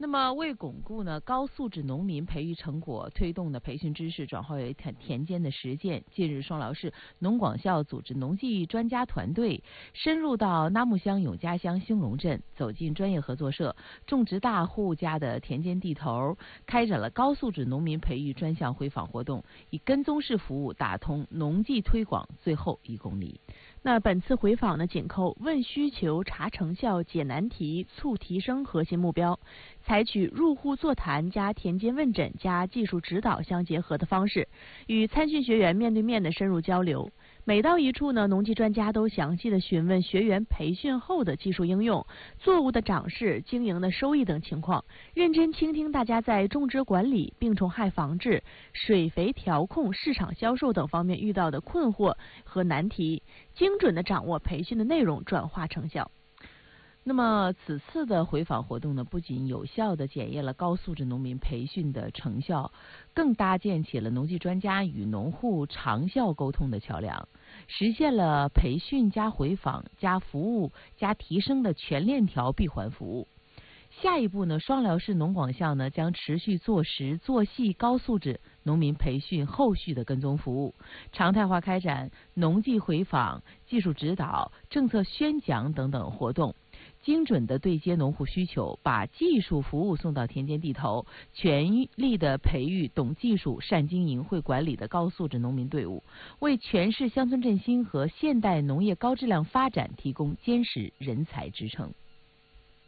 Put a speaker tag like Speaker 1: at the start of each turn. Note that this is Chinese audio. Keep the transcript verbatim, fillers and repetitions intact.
Speaker 1: 么，为巩固呢高素质农民培育成果，推动的培训知识转化为田田间的实践。近日，双辽市农广校组织农技专家团队深入到纳木乡永嘉乡兴隆镇，走进专业合作社、种植大户家的田间地头，开展了高素质农民培育专项回访活动，以跟踪式服务打通农技推广最后一公里。
Speaker 2: 那本次回访呢，紧扣问需求、查成效、解难题、促提升核心目标，采取入户座谈加田间问诊加技术指导相结合的方式，与参训学员面对面的深入交流。每到一处呢，农技专家都详细的询问学员培训后的技术应用、作物的长势、经营的收益等情况，认真倾听大家在种植管理、病虫害防治、水肥调控、市场销售等方面遇到的困惑和难题，精准的掌握培训的内容，转化成效。
Speaker 1: 那么此次的回访活动呢，不仅有效地检验了高素质农民培训的成效，更搭建起了农技专家与农户长效沟通的桥梁，实现了培训加回访加服务加提升的全链条闭环服务。下一步呢，双辽市农广校呢将持续做实做细高素质农民培训后续的跟踪服务，常态化开展农技回访、技术指导、政策宣讲等等活动，精准的对接农户需求，把技术服务送到田间地头，全力的培育懂技术、善经营、会管理的高素质农民队伍，为全市乡村振兴和现代农业高质量发展提供坚实人才支撑。